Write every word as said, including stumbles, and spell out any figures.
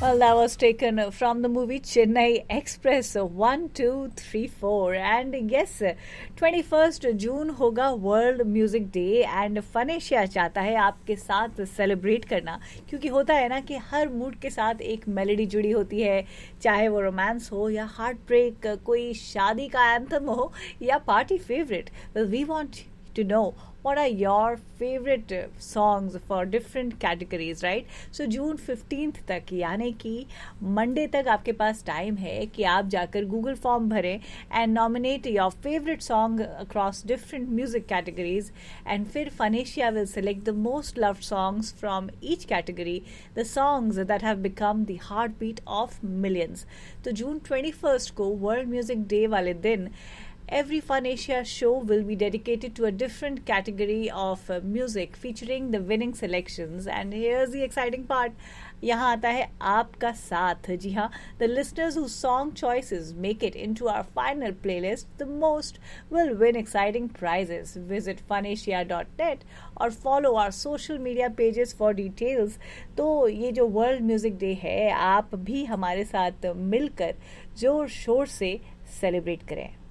Well, that was taken from the movie Chennai Express one, two, three, four. And yes, twenty-first जून होगा world music day and फनेशिया चाहता है आपके साथ celebrate करना, क्योंकि होता है ना कि हर मूड के साथ एक मेलोडी जुड़ी होती है, चाहे वो रोमांस हो या हार्ट ब्रेक, कोई शादी का एंथम हो या party favourite. Well, we want to know what are your favorite uh, songs for different categories, right? So June fifteenth तक यानी कि मंडे तक आपके पास टाइम है कि आप जाकर गूगल फॉर्म भरें and nominate your favourite song across different music categories and फिर फनेशिया will select the most loved songs from each category, the songs that have become the heart beat of millions. तो June twenty first को world music day वाले दिन every Fun Asia show will be dedicated to a different category of uh, music featuring the winning selections. And here's the exciting part. यहाँ आता है आपका साथ. जी हाँ, the listeners whose song choices make it into our final playlist the most will win exciting prizes. Visit funasia dot net और follow our social media pages for details. तो ये जो World Music Day है, आप भी हमारे साथ मिलकर जोर शोर से सेलिब्रेट करें.